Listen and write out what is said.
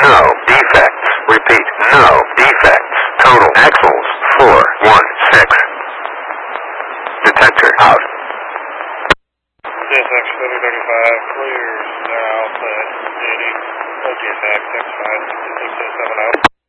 No defects. Repeat, no defects. Total axles 416. Detector out. CSX 3035 clears south at 80. OGSX 65 670.